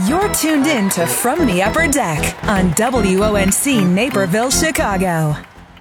You're tuned in to From the Upper Deck on WONC Naperville, Chicago.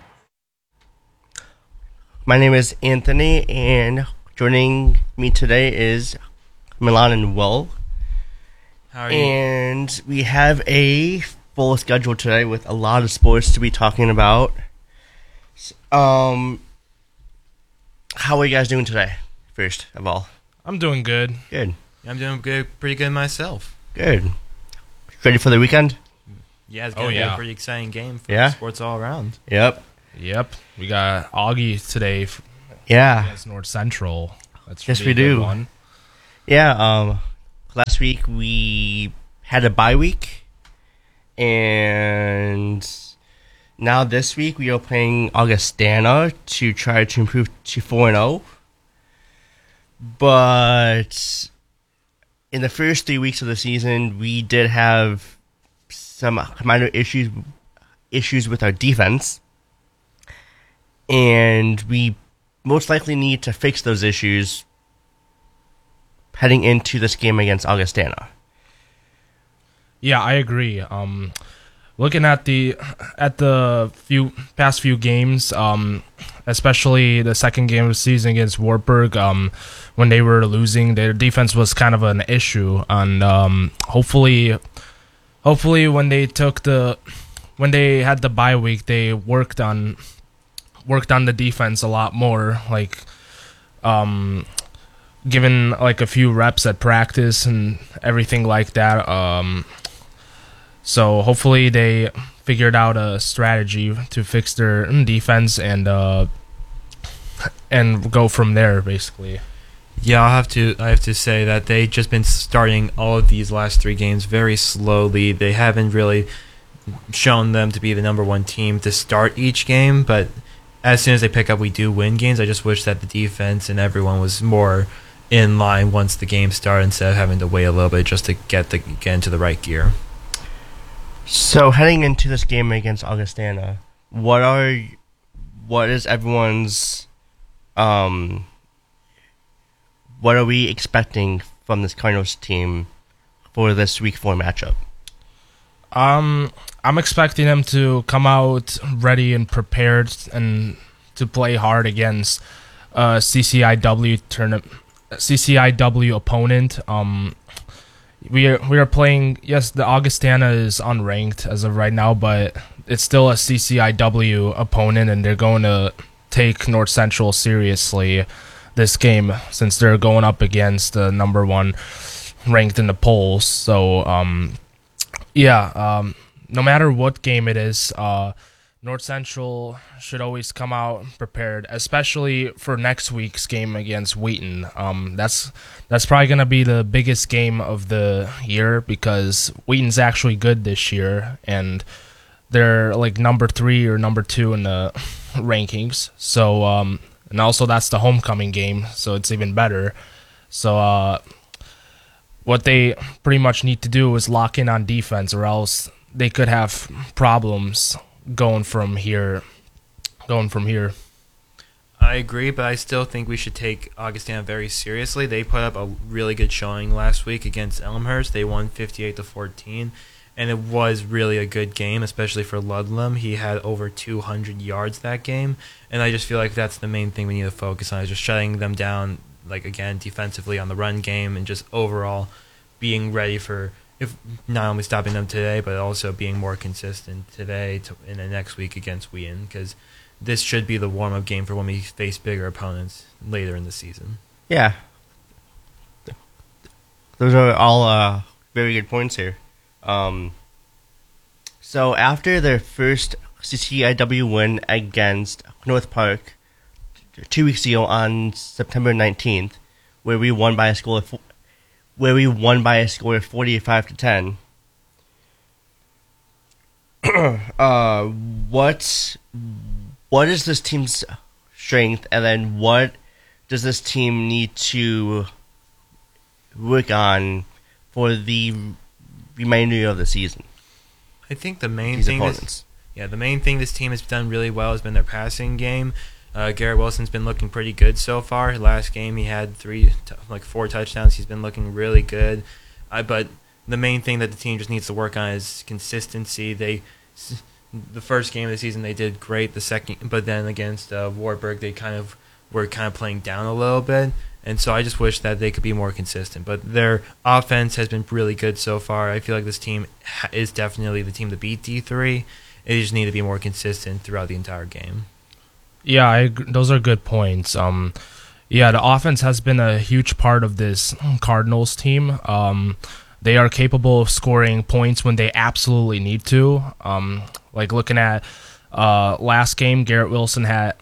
My name is Anthony, and joining me today is Milan and Will. How are you? And we have a full schedule today with a lot of sports to be talking about. How are you guys doing today, first of all? I'm doing good. Good. I'm doing good, pretty good myself. Good. Ready for the weekend? Yeah, it's going to be a pretty exciting game for sports all around. Yep. We got Augie today Yeah. against North Central. That's Yes, really we a good do. one. Yeah, last week we had a bye week, and now this week we are playing Augustana to try to improve to 4-0. But in the first 3 weeks of the season, we did have some minor issues with our defense, and we most likely need to fix those issues heading into this game against Augustana. Yeah, I agree. Looking at the past few games, especially the second game of the season against Wartburg, when they were losing, their defense was kind of an issue. And hopefully, when they had the bye week, they worked on the defense a lot more, like given like a few reps at practice and everything like that. So hopefully they figured out a strategy to fix their defense and go from there, basically. Yeah, I have to say that they just been starting all of these last three games very slowly. They haven't really shown them to be the number one team to start each game, but as soon as they pick up, we do win games. I just wish that the defense and everyone was more in line once the game started instead of having to wait a little bit just to get into the right gear. So heading into this game against Augustana, what is everyone's what are we expecting from this Cardinals team for this Week 4 matchup? I'm expecting them to come out ready and prepared and to play hard against CCIW opponent. We are playing. Yes, the Augustana is unranked as of right now, but it's still a CCIW opponent, and they're going to take North Central seriously this game since they're going up against the number one ranked in the polls. So, no matter what game it is, North Central should always come out prepared, especially for next week's game against Wheaton. That's probably going to be the biggest game of the year because Wheaton's actually good this year, and they're like number 3 or number 2 in the rankings. So, and also that's the homecoming game, so it's even better. So, what they pretty much need to do is lock in on defense, or else they could have problems going from here. I agree, but I still think we should take Augustana very seriously. They put up a really good showing last week against Elmhurst. They won 58-14, and it was really a good game, especially for Ludlam. He had over 200 yards that game, and I just feel like that's the main thing we need to focus on, is just shutting them down, like, again, defensively on the run game, and just overall being ready for, if not only stopping them today, but also being more consistent today in the next week against Wheaton, because this should be the warm-up game for when we face bigger opponents later in the season. Yeah. Those are all very good points here. So after their first CCIW win against North Park 2 weeks ago on September 19th, where we won by a score of 45-10. What is this team's strength, and then what does this team need to work on for the remainder of the season? I think the main thing this team has done really well has been their passing game. Garrett Wilson's been looking pretty good so far. Last game he had 4 touchdowns. He's been looking really good. But the main thing that the team just needs to work on is consistency. The first game of the season they did great. The second, but then against Wartburg, they were playing down a little bit, and so I just wish that they could be more consistent. But their offense has been really good so far. I feel like this team is definitely the team to beat D3. They just need to be more consistent throughout the entire game. Yeah, those are good points. Yeah, the offense has been a huge part of this Cardinals team. They are capable of scoring points when they absolutely need to. Like looking at last game, Garrett Wilson had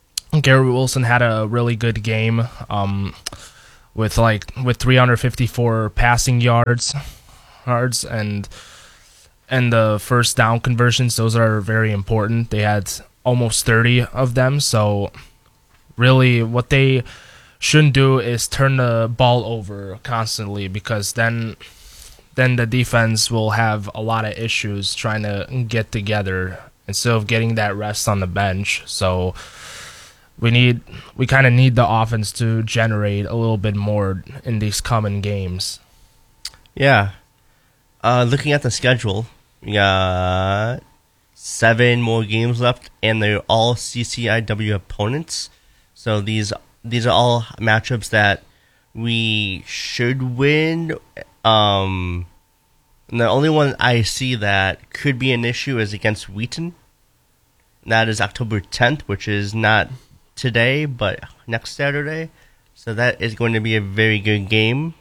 a really good game with 354 passing yards and the first down conversions. Those are very important. They had almost 30 of them. So really, what they shouldn't do is turn the ball over constantly, because then the defense will have a lot of issues trying to get together instead of getting that rest on the bench. So we kind of need the offense to generate a little bit more in these coming games. Yeah. Looking at the schedule, we got 7 more games left, and they're all CCIW opponents. So these are all matchups that we should win. And the only one I see that could be an issue is against Wheaton. That is October 10th, which is not today, but next Saturday. So that is going to be a very good game.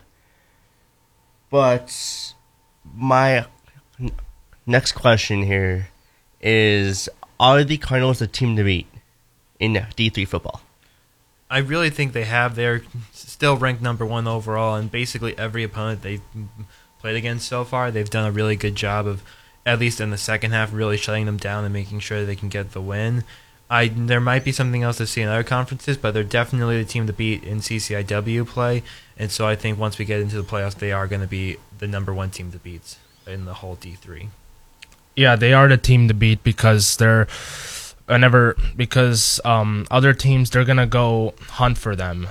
But my next question here is, are the Cardinals the team to beat in D3 football? I really think they have. They're still ranked number 1 overall, and basically every opponent they've played against so far, they've done a really good job of, at least in the second half, really shutting them down and making sure they can get the win. There might be something else to see in other conferences, but they're definitely the team to beat in CCIW play, and so I think once we get into the playoffs, they are going to be the number 1 team to beat in the whole D3. Yeah, they are the team to beat because other teams, they're gonna go hunt for them.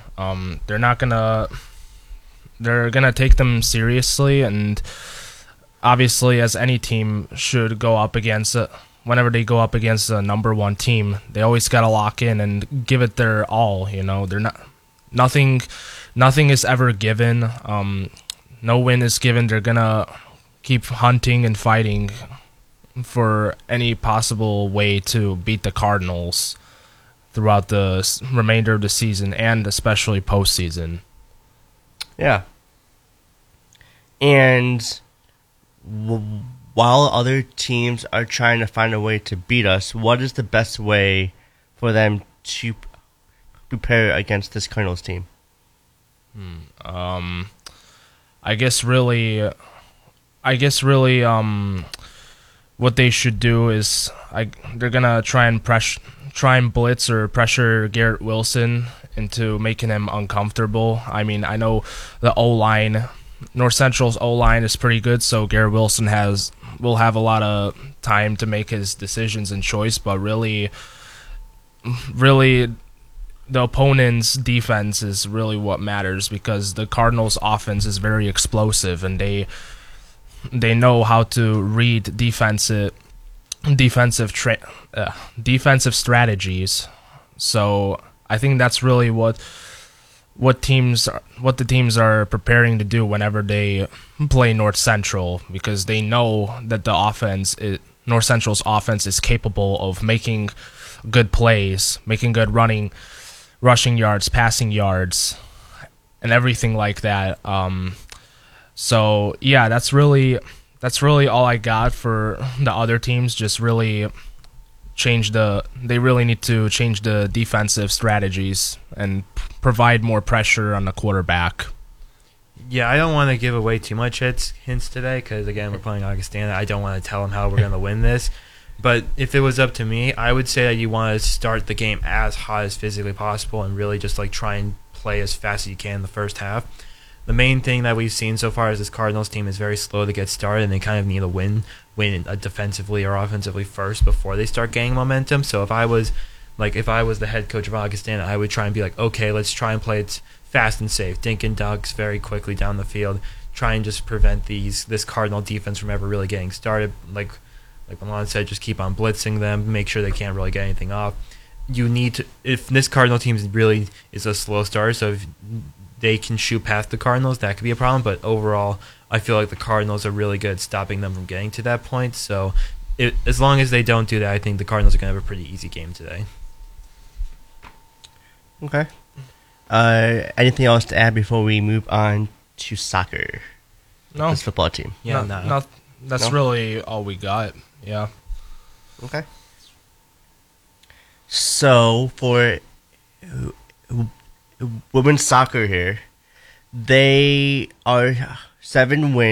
They're gonna take them seriously, and obviously, as any team should go up against whenever they go up against a number 1 team, they always gotta lock in and give it their all. Nothing is ever given. No win is given. They're gonna keep hunting and fighting for any possible way to beat the Cardinals throughout the remainder of the season, and especially postseason. Yeah. And while other teams are trying to find a way to beat us, what is the best way for them to prepare against this Cardinals team? I guess really, what they should do is they're gonna try and blitz or pressure Garrett Wilson into making him uncomfortable. I mean, I know the O-line, North Central's O-line is pretty good, so Garrett Wilson will have a lot of time to make his decisions and choice, but really the opponent's defense is really what matters, because the Cardinals' offense is very explosive, and they know how to read defensive strategies. So I think that's really what the teams are preparing to do whenever they play North Central, because they know that North Central's offense is capable of making good plays, making good rushing yards, passing yards, and everything like that. So yeah, that's really all I got for the other teams. Just really they really need to change the defensive strategies and provide more pressure on the quarterback. Yeah, I don't want to give away too much hints today, because again, we're playing Augustana. I don't want to tell them how we're going to win this. But if it was up to me, I would say that you want to start the game as hot as physically possible and really just try and play as fast as you can in the first half. The main thing that we've seen so far is this Cardinals team is very slow to get started, and they kind of need a win defensively or offensively first before they start gaining momentum. So if I was the head coach of Augustana, I would try and be okay, let's try and play it fast and safe. Dink and dunks very quickly down the field. try and just prevent this Cardinal defense from ever really getting started. Like Milan said, just keep on blitzing them, make sure they can't really get anything off. You need to, if this Cardinal team really is a slow starter, so if they can shoot past the Cardinals, that could be a problem. But overall, I feel like the Cardinals are really good at stopping them from getting to that point. So as long as they don't do that, I think the Cardinals are going to have a pretty easy game today. Okay. Anything else to add before we move on to soccer? No, This football team. Yeah, that's No? really all we got. Yeah. Okay. So for women's soccer here, they are 7 wins.